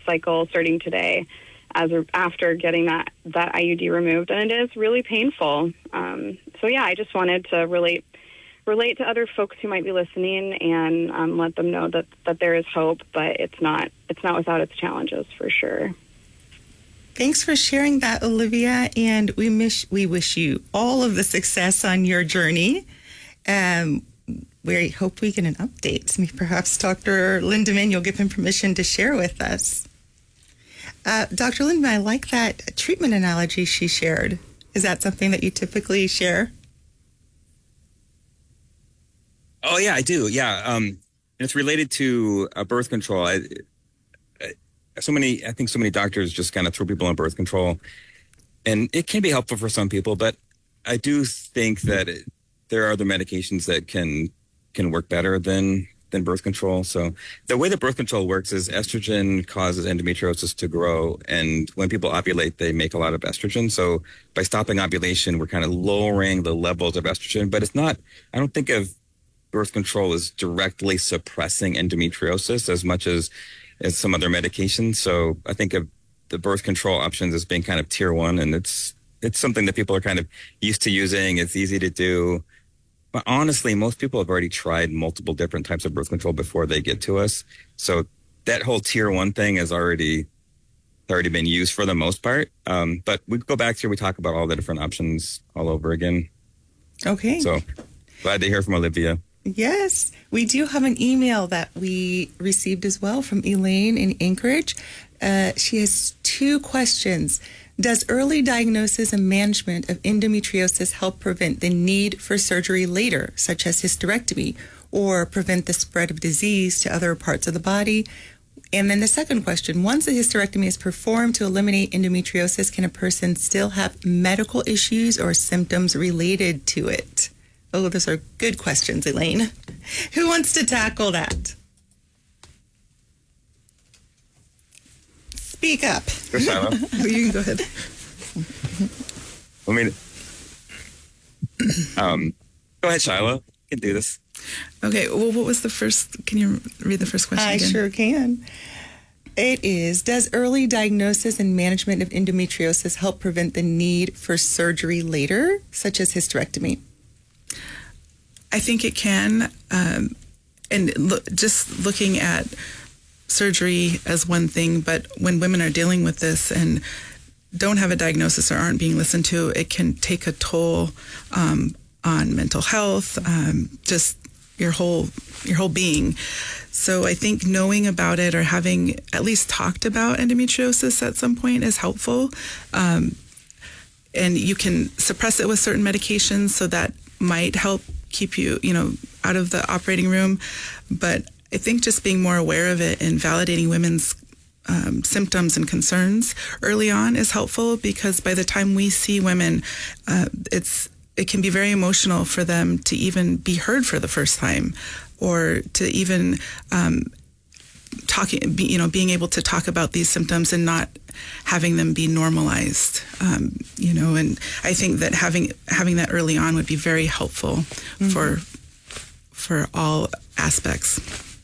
cycle starting today after getting that IUD removed, and it is really painful. So yeah, I just wanted to relate to other folks who might be listening and let them know that there is hope, but it's not without its challenges for sure. Thanks for sharing that, Olivia, and we wish you all of the success on your journey. We hope we get an update. Perhaps Dr. Lindemann, you'll give him permission to share with us. Dr. Lindemann, I like that treatment analogy she shared. Is that something that you typically share? Oh, yeah, I do. Yeah. And it's related to birth control. I think so many doctors just kind of throw people on birth control, and it can be helpful for some people, but I do think that there are other medications that can work better than birth control. So the way that birth control works is estrogen causes endometriosis to grow, and when people ovulate, they make a lot of estrogen. So by stopping ovulation, we're kind of lowering the levels of estrogen, but I don't think of birth control as directly suppressing endometriosis as much as some other medications. So I think of the birth control options as being kind of tier one, and it's something that people are kind of used to using. It's easy to do. But honestly, most people have already tried multiple different types of birth control before they get to us. So that whole tier one thing has already been used for the most part. But we go back here, we talk about all the different options all over again. Okay. So glad to hear from Olivia. Yes, we do have an email that we received as well from Elaine in Anchorage. She has 2 questions. Does early diagnosis and management of endometriosis help prevent the need for surgery later, such as hysterectomy, or prevent the spread of disease to other parts of the body? And then the second question, once a hysterectomy is performed to eliminate endometriosis, can a person still have medical issues or symptoms related to it? Oh, those are good questions, Elaine. Who wants to tackle that? Speak up. Go, Shiloh. You can go ahead. Go ahead, Shiloh. You can do this. Okay, well, what was the first? Can you read the first question again? I sure can. It is, does early diagnosis and management of endometriosis help prevent the need for surgery later, such as hysterectomy? I think it can. Just looking at surgery as one thing, but when women are dealing with this and don't have a diagnosis or aren't being listened to, it can take a toll on mental health, just your whole being. So I think knowing about it or having at least talked about endometriosis at some point is helpful. And you can suppress it with certain medications, so that might help keep you, out of the operating room. But I think just being more aware of it and validating women's symptoms and concerns early on is helpful, because by the time we see women, it can be very emotional for them to even be heard for the first time, or to even being able to talk about these symptoms and not having them be normalized, and I think that having that early on would be very helpful for all aspects.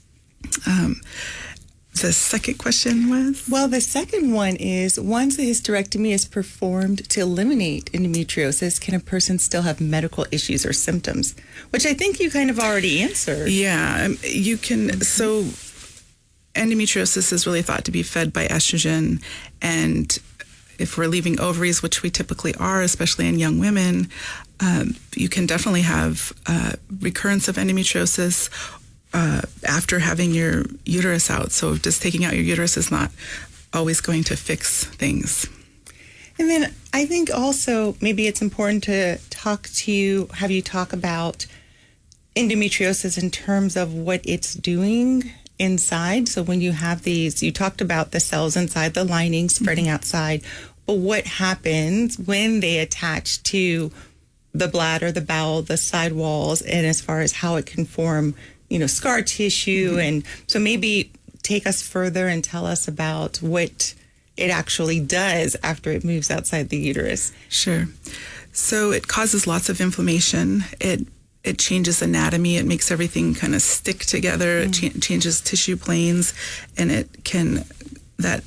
The second question was? Well, the second one is, once a hysterectomy is performed to eliminate endometriosis, can a person still have medical issues or symptoms? Which I think you kind of already answered. Yeah, you can. So endometriosis is really thought to be fed by estrogen, and if we're leaving ovaries, which we typically are, especially in young women, you can definitely have recurrence of endometriosis after having your uterus out. So just taking out your uterus is not always going to fix things. And then I think also maybe it's important to have you talk about endometriosis in terms of what it's doing inside. So when you have these, you talked about the cells inside the lining spreading outside, but what happens when they attach to the bladder, the bowel, the side walls, and as far as how it can form, scar tissue. And so maybe take us further and tell us about what it actually does after it moves outside the uterus. Sure. So it causes lots of inflammation. It changes anatomy. It makes everything kind of stick together. It changes tissue planes, and that